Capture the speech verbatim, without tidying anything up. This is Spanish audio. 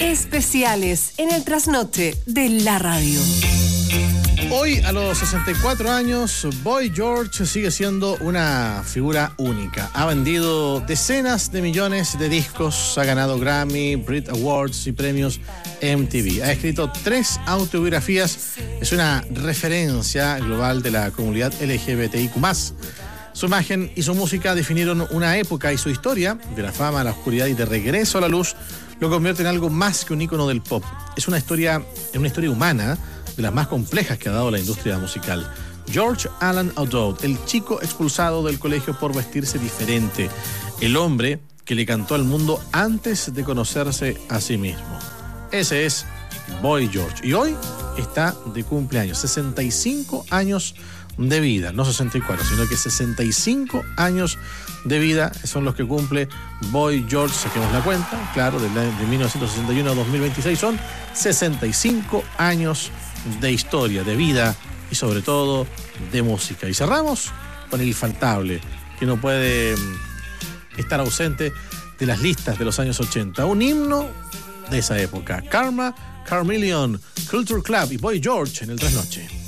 Especiales en el trasnoche de la radio. Hoy, a los sesenta y cuatro años, Boy George sigue siendo una figura única. Ha vendido decenas de millones de discos, ha ganado Grammy, Brit Awards y premios M T V. Ha escrito tres autobiografías, es una referencia global de la comunidad L G B T I Q más. Su imagen y su música definieron una época y su historia, de la fama a la oscuridad y de regreso a la luz, lo convierte en algo más que un ícono del pop. Es una historia, es una historia humana, de las más complejas que ha dado la industria musical. George Alan O'Dowd, el chico expulsado del colegio por vestirse diferente, el hombre que le cantó al mundo antes de conocerse a sí mismo. Ese es Boy George. Y hoy está de cumpleaños, sesenta y cinco años de vida, no sesenta y cuatro, sino que sesenta y cinco años de vida son los que cumple Boy George. Saquemos la cuenta, claro, de, de mil novecientos sesenta y uno a dos mil veintiséis son sesenta y cinco años de historia, de vida y sobre todo de música. Y cerramos con el infaltable, que no puede estar ausente de las listas de los años ochenta, un himno de esa época. Karma, Carmillion, Culture Club y Boy George en el Trasnoche.